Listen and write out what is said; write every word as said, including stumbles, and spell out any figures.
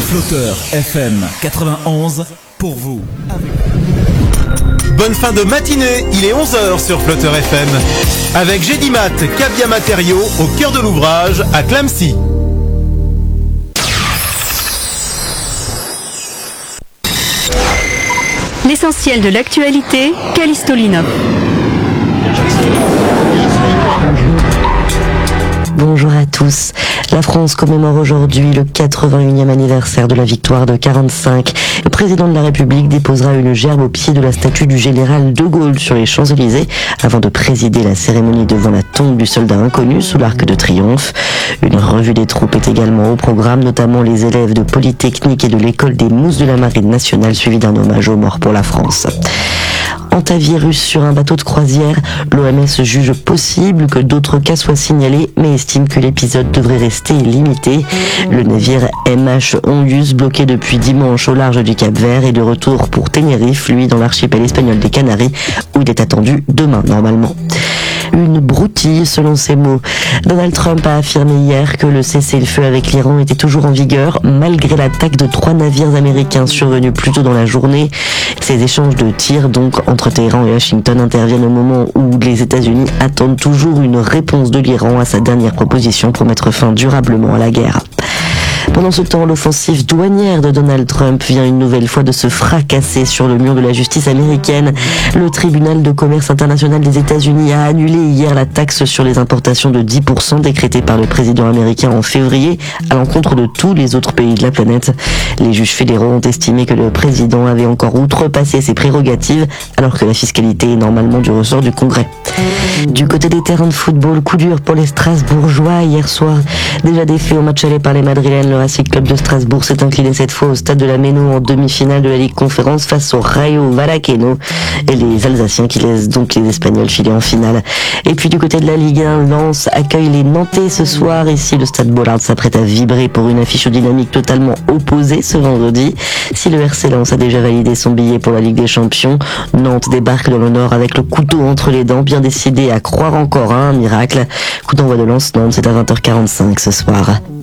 Flotteur F M quatre-vingt-onze pour vous. Bonne fin de matinée, il est onze heures sur Flotteur F M. Avec Gédimat, Cabia Matériaux, au cœur de l'ouvrage, à Clamecy. L'essentiel de l'actualité, Callisto Lino. Bonjour à tous. La France commémore aujourd'hui le quatre-vingt-unième anniversaire de la victoire de quarante-cinq. Le président de la République déposera une gerbe au pied de la statue du général de Gaulle sur les Champs-Élysées avant de présider la cérémonie devant la tombe du soldat inconnu sous l'Arc de Triomphe. Une revue des troupes est également au programme, notamment les élèves de Polytechnique et de l'école des Mousses de la Marine nationale, suivi d'un hommage aux morts pour la France. Antivirus sur un bateau de croisière, l'O M S juge possible que d'autres cas soient signalés, mais estime que l'épisode devrait rester limité. Le navire M H Ongus, bloqué depuis dimanche au large du Cap-Vert, est de retour pour Tenerife, lui dans l'archipel espagnol des Canaries, où il est attendu demain normalement. Une broutille, selon ses mots. Donald Trump a affirmé hier que le cessez-le-feu avec l'Iran était toujours en vigueur, malgré l'attaque de trois navires américains survenus plus tôt dans la journée. Ces échanges de tirs, donc, entre Téhéran et Washington interviennent au moment où les États-Unis attendent toujours une réponse de l'Iran à sa dernière proposition pour mettre fin durablement à la guerre. Pendant ce temps, l'offensive douanière de Donald Trump vient une nouvelle fois de se fracasser sur le mur de la justice américaine. Le tribunal de commerce international des États-Unis a annulé hier la taxe sur les importations de dix pour cent décrétée par le président américain en février à l'encontre de tous les autres pays de la planète. Les juges fédéraux ont estimé que le président avait encore outrepassé ses prérogatives alors que la fiscalité est normalement du ressort du Congrès. Du côté des terrains de football, coup dur pour les Strasbourgeois hier soir. Déjà défait au match aller par les Madrilènes, le Racing Club de Strasbourg s'est incliné cette fois au stade de la Méno en demi-finale de la Ligue Conférence face au Rayo Vallecano et les Alsaciens qui laissent donc les Espagnols filer en finale. Et puis du côté de la Ligue un, Lens accueille les Nantais ce soir. Ici, le stade Bollard s'apprête à vibrer pour une affiche aux dynamiques totalement opposée ce vendredi. Si le R C Lens a déjà validé son billet pour la Ligue des Champions, Nantes débarque dans le Nord avec le couteau entre les dents, bien décidé à croire encore à un miracle. Coup d'envoi de Lens-Nantes, c'est à vingt heures quarante-cinq ce soir.